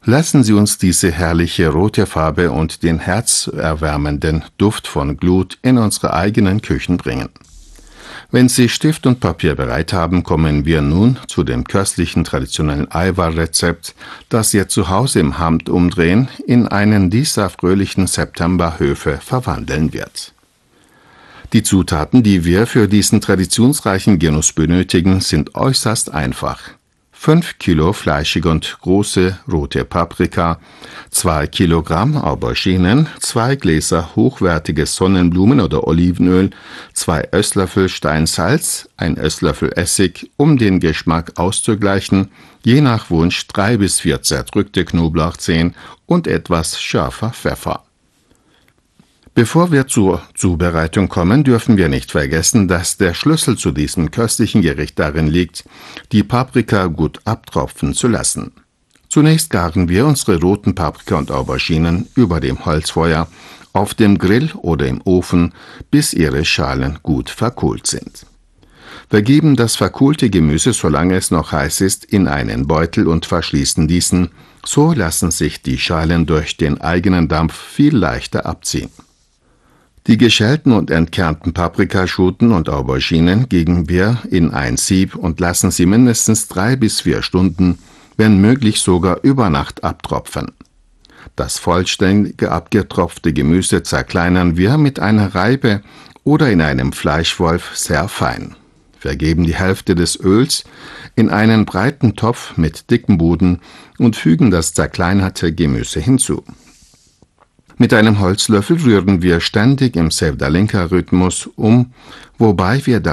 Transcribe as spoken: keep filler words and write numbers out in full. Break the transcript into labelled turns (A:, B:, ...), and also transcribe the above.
A: Lassen Sie uns diese herrliche rote Farbe und den herzerwärmenden Duft von Glut in unsere eigenen Küchen bringen. Wenn Sie Stift und Papier bereit haben, kommen wir nun zu dem köstlichen traditionellen Eiweißrezept, das ihr zu Hause im Handumdrehen in einen dieser fröhlichen Septemberhöfe verwandeln wird. Die Zutaten, die wir für diesen traditionsreichen Genuss benötigen, sind äußerst einfach. fünf Kilo fleischige und große rote Paprika, zwei Kilogramm Auberginen, zwei Gläser hochwertiges Sonnenblumen- oder Olivenöl, zwei Esslöffel Steinsalz, ein Esslöffel Essig, um den Geschmack auszugleichen, je nach Wunsch drei bis vier zerdrückte Knoblauchzehen und etwas scharfer Pfeffer. Bevor wir zur Zubereitung kommen, dürfen wir nicht vergessen, dass der Schlüssel zu diesem köstlichen Gericht darin liegt, die Paprika gut abtropfen zu lassen. Zunächst garen wir unsere roten Paprika und Auberginen über dem Holzfeuer, auf dem Grill oder im Ofen, bis ihre Schalen gut verkohlt sind. Wir geben das verkohlte Gemüse, solange es noch heiß ist, in einen Beutel und verschließen diesen, so lassen sich die Schalen durch den eigenen Dampf viel leichter abziehen. Die geschälten und entkernten Paprikaschoten und Auberginen geben wir in ein Sieb und lassen sie mindestens drei bis vier Stunden, wenn möglich sogar über Nacht abtropfen. Das vollständige abgetropfte Gemüse zerkleinern wir mit einer Reibe oder in einem Fleischwolf sehr fein. Wir geben die Hälfte des Öls in einen breiten Topf mit dickem Boden und fügen das zerkleinerte Gemüse hinzu. Mit einem Holzlöffel rühren wir ständig im Sevdalinka-Rhythmus um, wobei wir